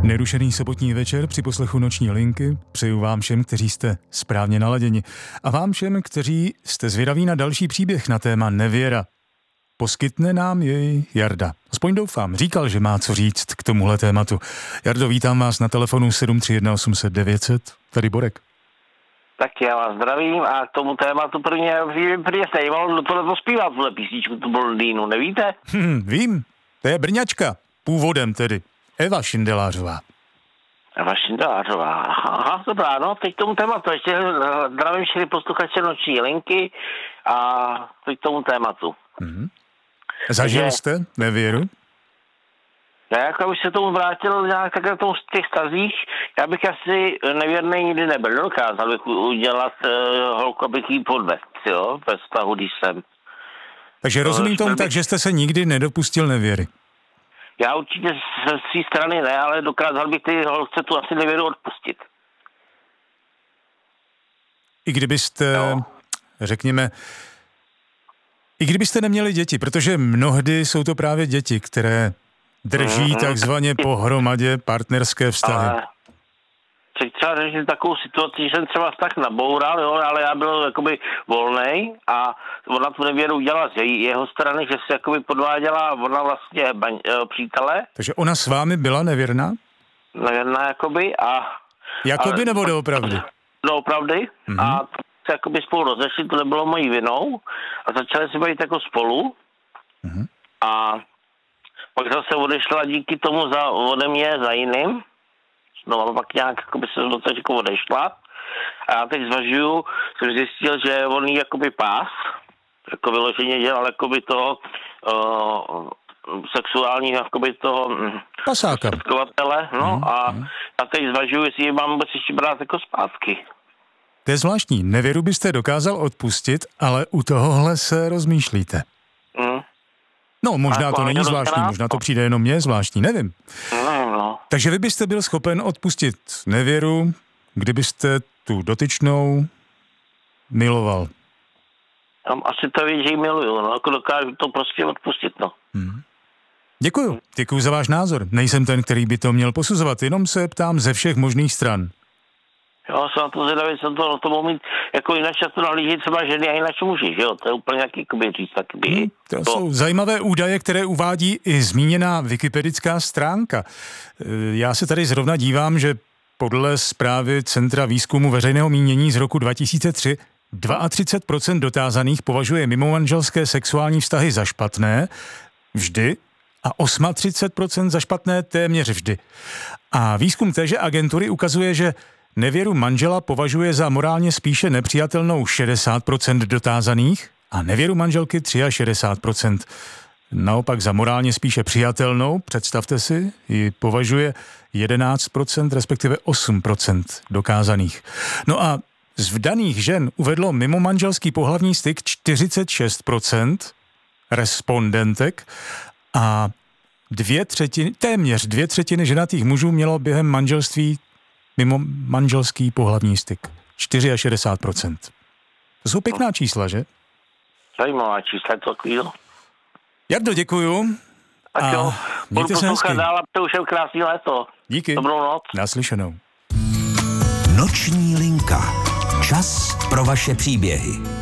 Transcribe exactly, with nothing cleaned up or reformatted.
Nerušený sobotní večer při poslechu Noční linky přeju vám všem, kteří jste správně naladěni, a vám všem, kteří jste zvědaví na další příběh na téma nevěra. Poskytne nám jej Jarda. Aspoň doufám, říkal, že má co říct k tomuhle tématu. Jardo, vítám vás na telefonu sedm tři jedna osm set devět set. Tady Borek. Tak já vás zdravím a k tomu tématu prvně prý zajímalo, kdo tohle pospívá, tuhle písničku, tu blondýnu, nevíte? Hm, vím, to je Brňačka, původem tedy. Eva Šindelářová. Eva Šindelářová, aha, dobrá, no, teď k tomu tématu, ještě zdravím všechny posluchače Noční linky a teď k tomu tématu. Mm-hmm. Zažil Takže, jste nevěru? Já jako bych se tomu vrátil nějak takhle tomu v těch stazích, já bych asi nevěrný nikdy nebyl, dokázal bych udělat uh, holku, abych jí podvedl, jo, ve vztahu, když jsem. Takže rozumím tomu bych... tak, že jste se nikdy nedopustil nevěry. Já určitě ze své strany ne, ale dokázal bych ty holce tu asi nevěru odpustit. I kdybyste, no. řekněme, i kdybyste neměli děti, protože mnohdy jsou to právě děti, které drží mm-hmm. takzvaně pohromadě partnerské vztahy. Ale třeba řešit takovou situaci, že jsem třeba vztah naboural, jo, ale já byl jakoby volnej a ona tu nevěru udělala z jeho strany, že se jakoby podváděla ona vlastně baň, přítele. Takže ona s vámi byla nevěrná? Nevěrná jakoby a... Jakoby ale, nebo doopravdy? Doopravdy mm-hmm. a se jakoby spolu rozešli, to nebylo mojí vinou a začali se bavit jako spolu mm-hmm. a pak zase odešla díky tomu za, ode mě za jiným. No a pak nějak jakoby se do toho jako odešla. A já teď zvažuju, jsem zjistil, že on jí jakoby pás, jako vyloženě dělal jakoby toho uh, sexuálního jakoby toho pasáka. Setkovatele, no mm, a mm. já teď zvažuju, jestli ji mám vůbec ještě brát jako zpátky. To je zvláštní. Nevěru byste dokázal odpustit, ale u tohohle se rozmýšlíte. Mm. No, možná to není zvláštní, možná to přijde jenom mně zvláštní, nevím. No, no. Takže vy byste byl schopen odpustit nevěru, kdybyste tu dotyčnou miloval. Asi to ví, že ji miluju, no, jako dokážu to prostě odpustit, no. Hmm. Děkuju, děkuju za váš názor. Nejsem ten, který by to měl posuzovat, jenom se ptám ze všech možných stran. Jo, jsem na to zvědavý, jsem to, to mohl mít, jako jinak to nahlíží třeba ženy a jinak muži, že jo, to je úplně nějaký, jakoby říct, taky. Hmm, to, to jsou zajímavé údaje, které uvádí i zmíněná wikipedická stránka. Já se tady zrovna dívám, že podle zprávy Centra výzkumu veřejného mínění z roku dva tisíce tři třicet dva procent dotázaných považuje mimomanželské sexuální vztahy za špatné vždy a třicet osm procent za špatné téměř vždy. A výzkum téže agentury ukazuje, že nevěru manžela považuje za morálně spíše nepřijatelnou šedesát procent dotázaných a nevěru manželky šedesát tři procent. Naopak za morálně spíše přijatelnou, představte si, ji považuje jedenáct procent, respektive osm procent dokázaných. No a z vdaných žen uvedlo mimo manželský pohlavní styk čtyřicet šest procent respondentek a dvě třetiny, téměř dvě třetiny ženatých mužů mělo během manželství mimo manželský pohlavní styk. šedesát čtyři procent. To jsou pěkná čísla, že? Zajímavá čísla, to takovýho. Jardo, děkuju. Tak jo, mějte se hezky. Dál a přeju všem krásný léto. Díky. Dobrou noc. Naslyšenou. Noční linka. Čas pro vaše příběhy.